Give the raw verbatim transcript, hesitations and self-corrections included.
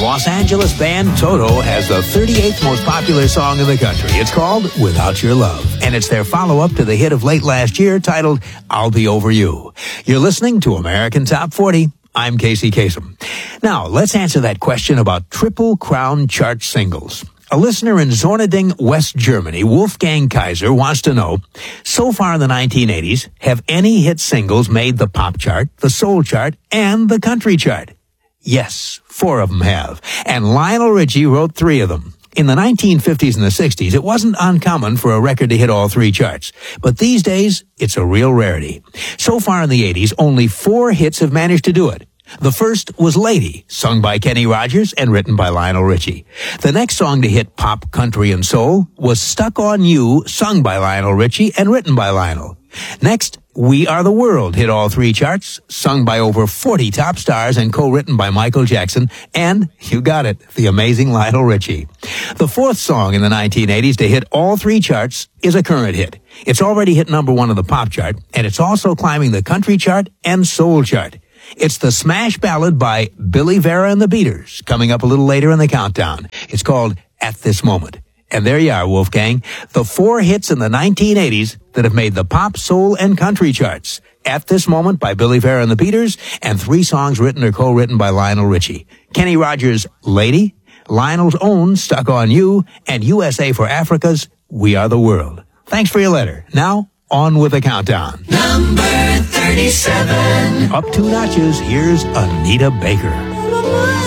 Los Angeles band Toto has the thirty-eighth most popular song in the country. It's called Without Your Love, and it's their follow-up to the hit of late last year titled I'll Be Over You. You're listening to American Top forty. I'm Casey Kasem. Now, let's answer that question about Triple Crown chart singles. A listener in Zorneding, West Germany, Wolfgang Kaiser, wants to know, so far in the nineteen eighties, have any hit singles made the pop chart, the soul chart, and the country chart? Yes, four of them have. And Lionel Richie wrote three of them. In the nineteen fifties and the sixties, it wasn't uncommon for a record to hit all three charts. But these days, it's a real rarity. So far in the eighties, only four hits have managed to do it. The first was Lady, sung by Kenny Rogers and written by Lionel Richie. The next song to hit pop, country, and soul was Stuck on You, sung by Lionel Richie and written by Lionel. Next, We Are the World hit all three charts, sung by over forty top stars and co-written by Michael Jackson, and, you got it, the amazing Lionel Richie. The fourth song in the nineteen eighties to hit all three charts is a current hit. It's already hit number one on the pop chart, and it's also climbing the country chart and soul chart. It's the smash ballad by Billy Vera and the Beaters, coming up a little later in the countdown. It's called At This Moment. And there you are, Wolfgang, the four hits in the nineteen eighties that have made the pop, soul, and country charts. At This Moment by Billy Vera and the Beaters, and three songs written or co-written by Lionel Richie. Kenny Rogers' Lady, Lionel's own Stuck on You, and U S A for Africa's We Are the World. Thanks for your letter. Now, on with the countdown. Number thirty-seven. Up two notches, here's Anita Baker.